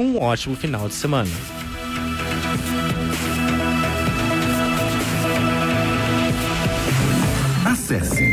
um ótimo final de semana. Acesse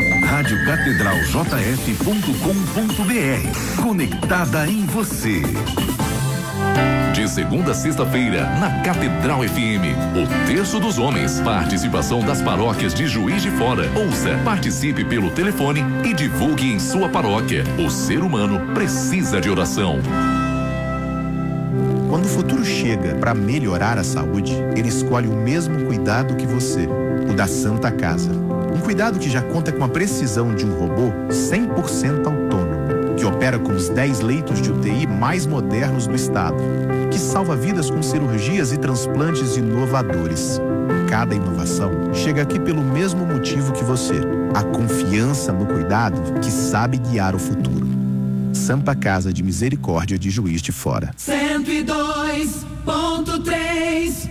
radiocatedraljf.com.br. Conectada em você. De segunda a sexta-feira, na Catedral FM, o Terço dos Homens. Participação das paróquias de Juiz de Fora. Ouça, participe pelo telefone e divulgue em sua paróquia. O ser humano precisa de oração. Quando o futuro chega para melhorar a saúde, ele escolhe o mesmo cuidado que você, o da Santa Casa. Um cuidado que já conta com a precisão de um robô 100% autônomo, que opera com os 10 leitos de UTI mais modernos do estado, que salva vidas com cirurgias e transplantes inovadores. Cada inovação chega aqui pelo mesmo motivo que você, a confiança no cuidado que sabe guiar o futuro. Santa Casa de Misericórdia de Juiz de Fora. 102.3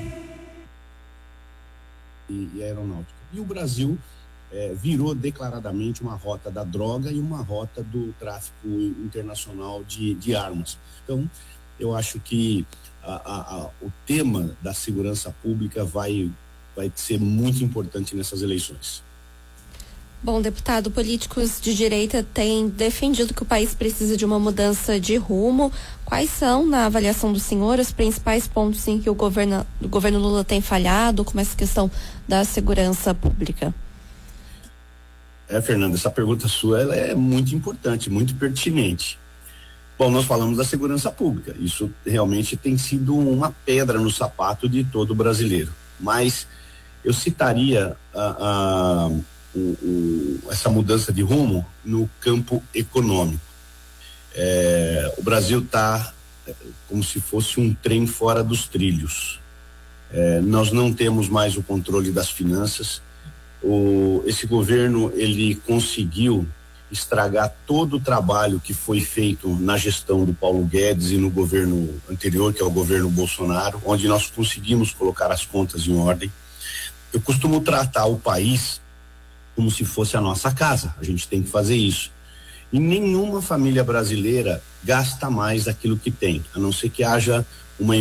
e aeronáutica. E o Brasil virou declaradamente uma rota da droga e uma rota do tráfico internacional de armas. Então, eu acho que o tema da segurança pública vai ser muito importante nessas eleições. Bom, deputado, políticos de direita têm defendido que o país precisa de uma mudança de rumo. Quais são, na avaliação do senhor, os principais pontos em que o governo Lula tem falhado com essa questão da segurança pública? Fernanda, essa pergunta sua ela é muito importante, muito pertinente. Bom, nós falamos da segurança pública. Isso realmente tem sido uma pedra no sapato de todo brasileiro. Mas eu citaria essa mudança de rumo no campo econômico. O Brasil está como se fosse um trem fora dos trilhos. Nós não temos mais o controle das finanças. Esse governo ele conseguiu estragar todo o trabalho que foi feito na gestão do Paulo Guedes e no governo anterior, que é o governo Bolsonaro, onde nós conseguimos colocar as contas em ordem. Eu costumo tratar o país como se fosse a nossa casa. A gente tem que fazer isso. E nenhuma família brasileira gasta mais daquilo que tem, a não ser que haja uma